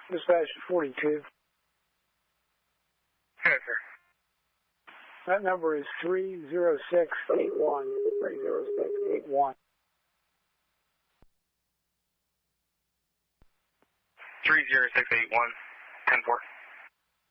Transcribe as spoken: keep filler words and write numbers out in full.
Dispatch forty-two. Yes, sir. That number is three zero six eight one. three zero six eight one. three zero six eight one, ten four.